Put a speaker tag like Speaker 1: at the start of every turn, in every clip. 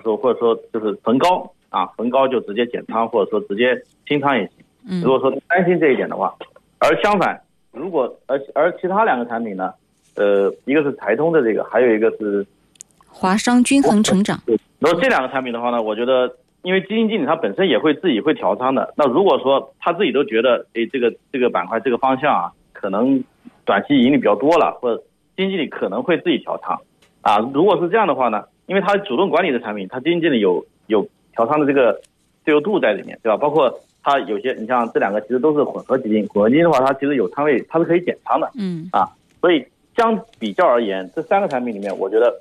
Speaker 1: 的时候，或者说就是逢高逢高就直接减仓，或者说直接清仓也行。如果说担心这一点的话，而相反，如果而其他2个产品呢，一个是财通的这个，还有一个是
Speaker 2: 华商均衡成长。
Speaker 1: 然后这2个产品的话呢，我觉得因为基金经理他本身也会自己会调仓的，那如果说他自己都觉得这个板块这个方向可能短期盈利比较多了，或者基金经理可能会自己调仓如果是这样的话呢，因为他主动管理的产品，他基金经理有调仓的这个自由度在里面，对吧？包括他有些你像这2个其实都是混合基金，混合基金的话它其实有仓位，它是可以减仓的。所以相比较而言，这3个产品里面，我觉得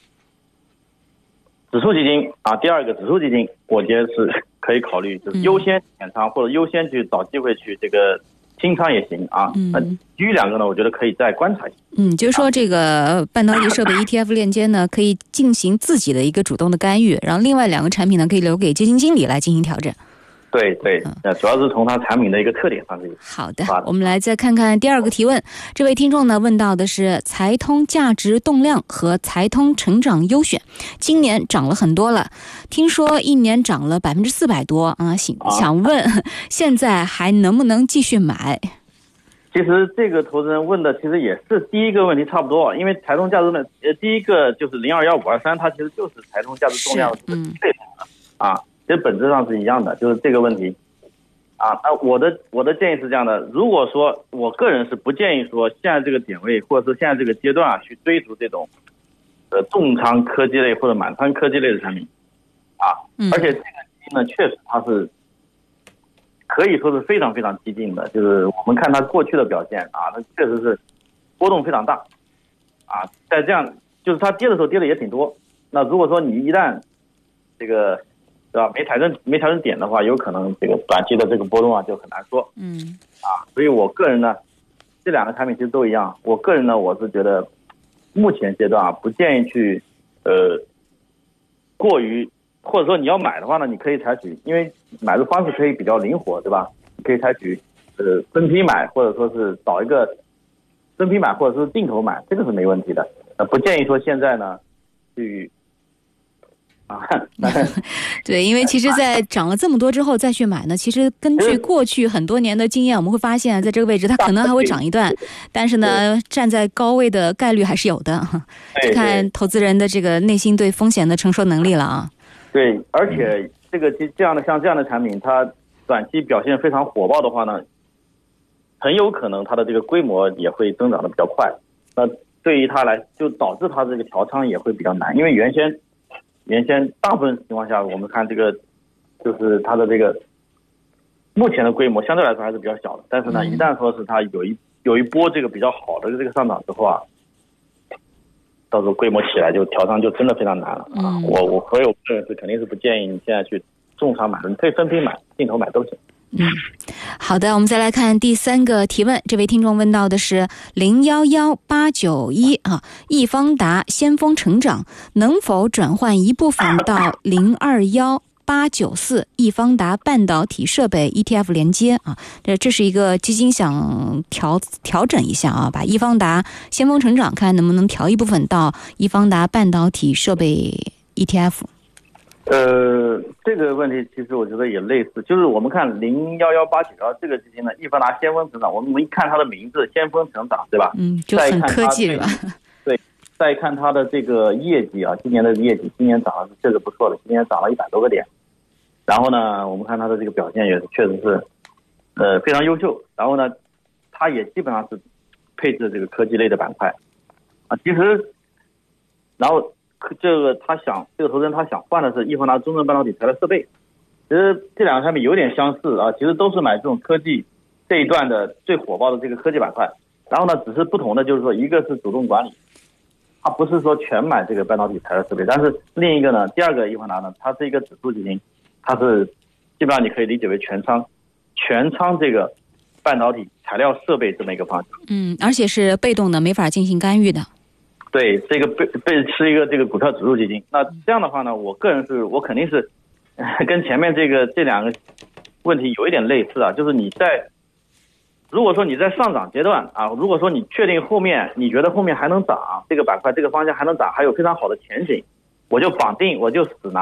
Speaker 1: 指数基金第2个指数基金，我觉得是可以考虑，就是优先减仓或者优先去找机会去这个清仓也行其余2个呢，我觉得可以再观察一下。
Speaker 2: 就是说这个半导体设备 ETF 链接呢，可以进行自己的一个主动的干预，然后另外2个产品呢，可以留给基金经理来进行调整。
Speaker 1: 对，主要是从它产品的一个特点上去。
Speaker 2: 好的，我们来再看看第2个提问。这位听众呢问到的是财通价值动量和财通成长优选，今年涨了很多了，听说1年涨了400%多想问现在还能不能继续买？
Speaker 1: 其实这个投资人问的其实也是第一个问题差不多，因为财通价值动量第一个就是021523，它其实就是财通价值动量其实本质上是一样的，就是这个问题那我的建议是这样的，如果说我个人是不建议说现在这个点位或者是现在这个阶段去追逐这种重仓科技类或者满仓科技类的产品而且这个基金呢确实它是可以说是非常非常激进的，就是我们看它过去的表现它确实是波动非常大在这样就是它跌的时候跌的也挺多，那如果说你一旦这个对吧？没踩准点的话，有可能这个短期的这个波动就很难说。所以我个人呢，这2个产品其实都一样。我个人呢，我是觉得目前阶段不建议去过于，或者说你要买的话呢，你可以采取，因为买的方式可以比较灵活，对吧？你可以采取分批买，或者说是找一个分批买，或者是定投买，这个是没问题的。不建议说现在呢去。
Speaker 2: 对，因为其实在涨了这么多之后再去买呢，其实根据过去很多年的经验，我们会发现在这个位置它可能还会涨一段，但是呢站在高位的概率还是有的，就看投资人的这个内心对风险的承受能力了
Speaker 1: 对，而且像这样的产品，它短期表现非常火爆的话呢，很有可能它的这个规模也会增长的比较快，那对于它来就导致它这个调仓也会比较难，因为原先大部分情况下，我们看这个就是它的这个目前的规模相对来说还是比较小的，但是呢，一旦说是它有一波这个比较好的这个上涨之后到时候规模起来就调仓就真的非常难了我个人是肯定是不建议你现在去重仓买的，你可以分批买、定投买都行。
Speaker 2: 好的，我们再来看第3个提问。这位听众问到的是011891易方达先锋成长能否转换一部分到021894易方达半导体设备 ETF 连接这是一个基金想调整一下把易方达先锋成长看能不能调一部分到易方达半导体设备 ETF。
Speaker 1: 这个问题其实我觉得也类似，就是我们看011892这个基金呢，易方达先锋成长，我们一看它的名字先锋成长，对吧？
Speaker 2: 就很科技是吧？
Speaker 1: 对，再看它的这个业绩今年的业绩，今年涨了是确实不错的，今年涨了100多个点。然后呢，我们看它的这个表现也是确实是非常优秀。然后呢，它也基本上是配置这个科技类的板块其实，然后。这个投资人他想换的是易方达中证半导体材料设备，其实这2个产品有点相似其实都是买这种科技这一段的最火爆的这个科技板块，然后呢只是不同的就是说一个是主动管理，它不是说全买这个半导体材料设备，但是另一个呢，第2个易方达呢，它是一个指数基金，它是基本上你可以理解为全仓这个半导体材料设备这么一个方向
Speaker 2: 而且是被动的，没法进行干预的。
Speaker 1: 对，这个是一个这个股票指数基金。那这样的话呢，我肯定是跟前面这2个问题有一点类似就是如果说你在上涨阶段如果说你确定你觉得后面还能涨，这个板块这个方向还能涨，还有非常好的前景，我就死拿